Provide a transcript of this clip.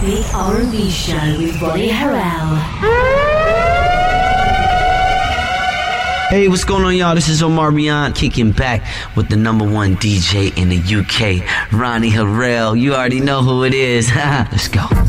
Big R&B Show with Ronnie Harrell. Hey, what's going on, y'all? This is Omar Beyond, kicking back with the #1 DJ in the UK, Ronnie Harrell. You already know who it is. Let's go.